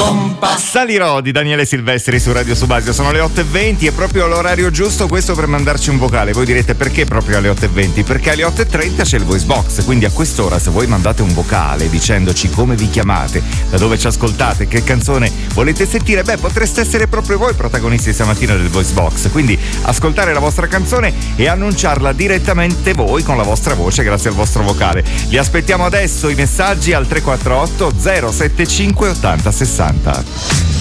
Salirò di Daniele Silvestri su Radio Subasio. Sono le 8:20, è proprio l'orario giusto questo per mandarci un vocale. Voi direte perché proprio alle 8:20? Perché alle 8:30 c'è il voice box, quindi a quest'ora se voi mandate un vocale dicendoci come vi chiamate, da dove ci ascoltate, che canzone volete sentire, potreste essere proprio voi protagonisti stamattina del voice box, quindi ascoltare la vostra canzone e annunciarla direttamente voi con la vostra voce grazie al vostro vocale. Li aspettiamo adesso i messaggi al 348 075 80 60.